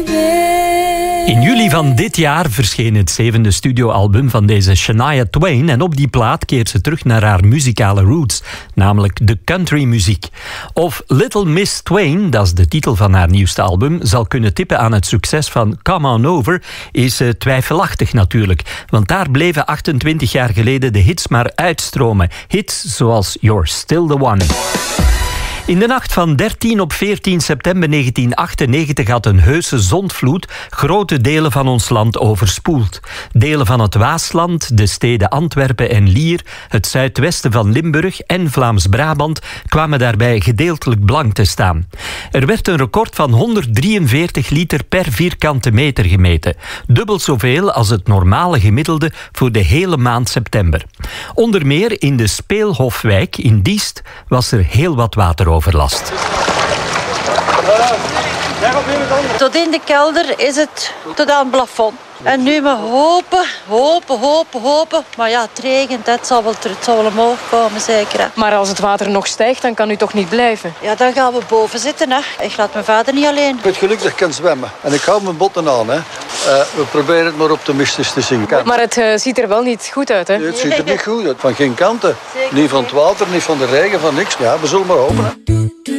In juli van dit jaar verscheen het 7e studioalbum van deze Shania Twain en op die plaat keert ze terug naar haar muzikale roots, namelijk de countrymuziek. Of Little Miss Twain, dat is de titel van haar nieuwste album, zal kunnen tippen aan het succes van Come On Over, is twijfelachtig natuurlijk, want daar bleven 28 jaar geleden de hits maar uitstromen. Hits zoals You're Still the One. In de nacht van 13 op 14 september 1998 had een heuse zondvloed grote delen van ons land overspoeld. Delen van het Waasland, de steden Antwerpen en Lier, het zuidwesten van Limburg en Vlaams-Brabant kwamen daarbij gedeeltelijk blank te staan. Er werd een record van 143 liter per vierkante meter gemeten. Dubbel zoveel als het normale gemiddelde voor de hele maand september. Onder meer in de Speelhofwijk in Diest was er heel wat wateroverlast. Tot in de kelder is het tot aan het plafond. En nu maar hopen. Maar ja, het regent, het zal wel omhoog komen zeker. Hè. Maar als het water nog stijgt, dan kan u toch niet blijven? Ja, dan gaan we boven zitten. Hè. Ik laat mijn vader niet alleen. Ik ben gelukkig kan zwemmen en ik hou mijn botten aan. Hè. We proberen het maar optimistisch te zien. Maar het ziet er wel niet goed uit, hè? Nee, het ziet er niet goed uit. Van geen kanten. Zeker niet van het water, niet van de regen, van niks. Ja, we zullen maar hopen. Hè.